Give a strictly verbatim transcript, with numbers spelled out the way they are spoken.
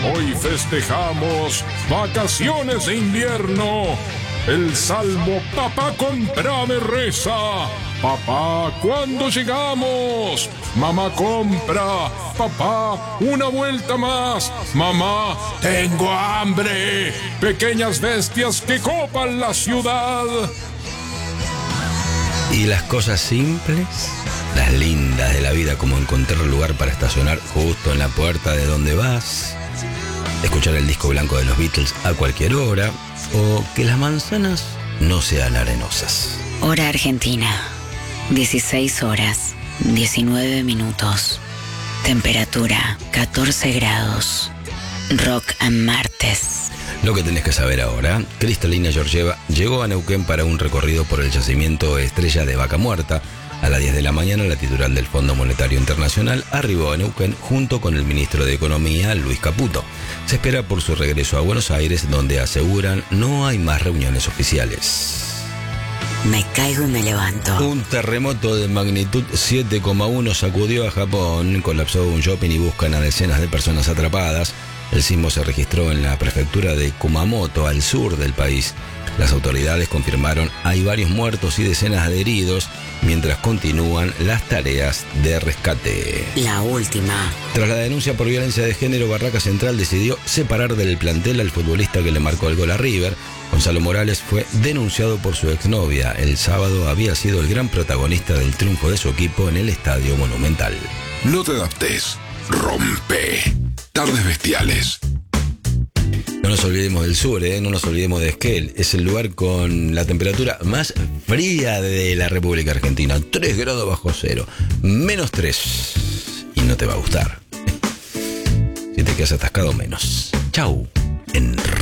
Hoy festejamos vacaciones de invierno. El salmo "Papá, comprame" reza: papá, ¿cuándo llegamos? Mamá, compra. Papá, una vuelta más. Mamá, tengo hambre. Pequeñas bestias que copan la ciudad. Y las cosas simples, las lindas de la vida, como encontrar lugar para estacionar justo en la puerta de donde vas, escuchar el disco blanco de los Beatles a cualquier hora, o que las manzanas no sean arenosas. Hora Argentina, dieciséis horas, diecinueve minutos. Temperatura, catorce grados. Rock and martes. Lo que tenés que saber ahora: Cristalina Georgieva llegó a Neuquén para un recorrido por el yacimiento Estrella de Vaca Muerta. A las diez de la mañana, la titular del Fondo Monetario Internacional arribó a Neuquén junto con el ministro de Economía, Luis Caputo. Se espera por su regreso a Buenos Aires, donde aseguran no hay más reuniones oficiales. Me caigo y me levanto. Un terremoto de magnitud siete coma uno sacudió a Japón, colapsó un shopping y buscan a decenas de personas atrapadas. El sismo se registró en la prefectura de Kumamoto, al sur del país. Las autoridades confirmaron hay varios muertos y decenas de heridos, mientras continúan las tareas de rescate. La última. Tras la denuncia por violencia de género, Barraca Central decidió separar del plantel al futbolista que le marcó el gol a River. Gonzalo Morales fue denunciado por su exnovia. El sábado había sido el gran protagonista del triunfo de su equipo en el Estadio Monumental. No te adaptes, rompe. Tardes bestiales. No nos olvidemos del sur, ¿eh? No nos olvidemos de Esquel. Es el lugar con la temperatura más fría de la República Argentina. tres grados bajo cero. Menos tres. Y no te va a gustar. Si te quedas atascado, menos. Chau. En